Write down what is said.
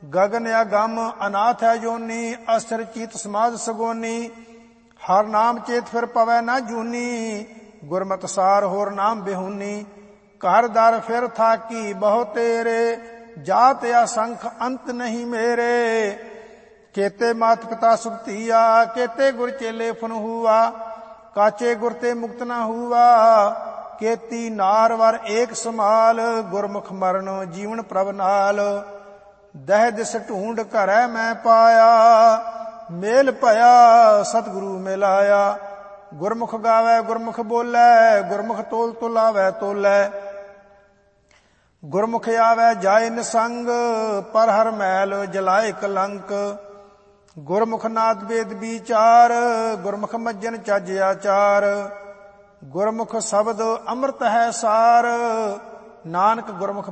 ਗਗਨ ਅਗੰਮ ਅਨਾਥ ਹੈ ਜੋਨੀ, ਅਸਥਿਰ ਚੀਤ ਸਮਾਧ ਸਗੋਨੀ। ਹਰ ਨਾਮ ਚੇਤ ਫਿਰ ਪਵੈ ਨਾ ਜੂਨੀ, ਗੁਰਮਤਿ ਸਾਰ ਹੋਰ ਨਾਮ ਬਿਹੂਨੀ। ਘਰ ਦਰ ਫਿਰ ਥਾਕੀ ਬਹੁ ਤੇਰੇ, ਜਾਤ ਅਸੰਖ ਅੰਤ ਨਹੀਂ ਮੇਰੇ। ਕੇਤੇ ਮਾਤ ਪਿਤਾ ਸੁਭਤੀਆ, ਕੇਤੇ ਗੁਰ ਚੇਲੇ ਫਨ ਹੂਆ। ਕਾਚੇ ਗੁਰ ਤੇ ਮੁਕਤ ਨਾ ਹੂਆ, ਕੇਤੀ ਨਾਰ ਵਰ ਏਕ ਸਮਾਲ। ਗੁਰਮੁਖ ਮਰਨ ਜੀਵਨ ਪ੍ਰਭ ਨਾਲ, ਦਹਿ ਦਿਸ ਢੂੰਡ ਘਰੈ ਮੈਂ ਪਾਇਆ। ਮੇਲ ਭਇਆ ਸਤਿਗੁਰੂ ਮਿਲਾਇਆ। ਗੁਰਮੁਖ ਗਾਵੈ ਗੁਰਮੁਖ ਬੋਲੈ, ਗੁਰਮੁਖ ਤੋਲ ਤੁਲਾਵੈ ਤੋਲੈ। ਗੁਰਮੁਖ ਆਵੈ ਜਾਏ ਨਿਸੰਗ, ਪਰ ਹਰ ਮੈਲ ਜਲਾਏ ਕਲੰਕ। ਗੁਰਮੁਖ ਨਾਦ ਵੇਦ ਵਿਚਾਰ, ਗੁਰਮੁਖ ਮੱਜਨ ਚੱਜ ਆਚਾਰ। ਗੁਰਮੁਖ ਸ਼ਬਦ ਅੰਮ੍ਰਿਤ ਹੈ ਸਾਰ, ਨਾਨਕ ਗੁਰਮੁਖ